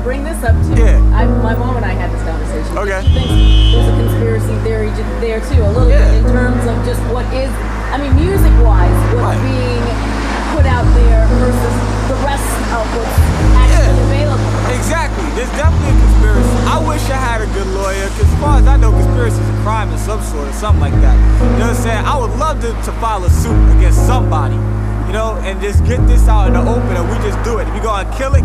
bring this up too. Yeah. My mom and I had this conversation. Okay. She thinks there's a conspiracy theory there too, a little bit in terms of just what is, I mean, music-wise, what's being put out there versus the rest of what's actually available. Exactly. There's definitely a conspiracy. I wish I had a good lawyer, because as far as I know, conspiracy is a crime of some sort or something like that. You know what I'm saying? I would love to file a suit against somebody, you know, and just get this out in the open and we just do it. If you're going to kill it,